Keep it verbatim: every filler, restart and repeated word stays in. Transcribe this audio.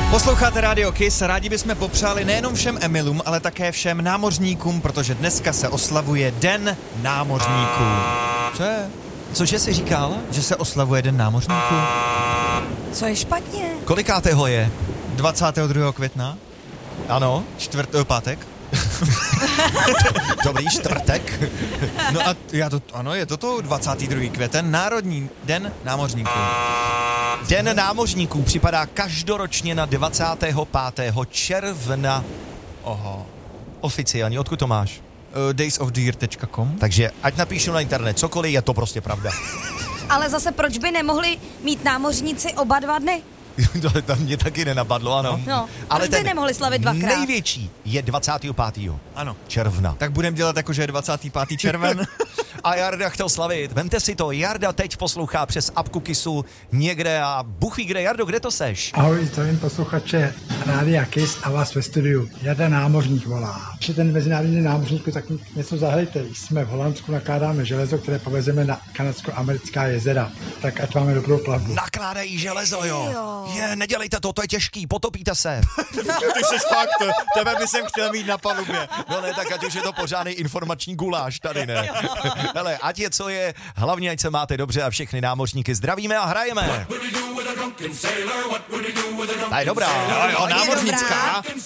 Posloucháte Radio Kiss, rádi bychom popřáli nejenom všem Emilům, ale také všem námořníkům, protože dneska se oslavuje Den námořníků. Co je? Cože jsi říkal? Že se oslavuje Den námořníků? Co je špatně? Kolikátého je? dvacátého druhého května? Ano. Čtvrtého pátek? Dobrý čtvrtek. No a já to, ano, je to to dvacátý druhý květen, Národní Den námořníků. Den námořníků připadá každoročně na dvacátého pátého června. Oho. Oficiálně, odkud to máš? Uh, days of the year tečka com. Takže ať napíšu na internet cokoliv, je to prostě pravda. Ale zase proč by nemohli mít námořníci oba dva dny? To tam mě taky nenapadlo, ano. No, ale proč by ten nemohli slavit dvakrát? největší je dvacátého pátého Ano. června. Tak budeme dělat jako, že je dvacátý pátý červen. A Jarda chtěl slavit. Vemte si to, Jarda teď poslouchá přes apku Kissu někde a Bůh ví kde. Jardo, kde to seš? Ahoj, zdravím posluchače Rádia Kiss a vás ve studiu. Jarda Námořník volá. Když je ten mezinárodní námořník, tak něco zahrajte. Jsme v Holandsku, nakládáme železo, které povezeme na kanadsko-americká jezera. Tak ať máme dobrou plavbu. Nakládají železo, jo. Jo. Je, nedělejte to, to je těžký, potopíte se. Ty jsi fakt, tebe by jsem chtěl mít na palubě. No ne, tak ať už je to pořádný informační guláš tady, ne? Hele, ať je co je, hlavně ať se máte dobře a všechny námořníky zdravíme a hrajeme. Ta je dobrá. Jo, jo, námořnická.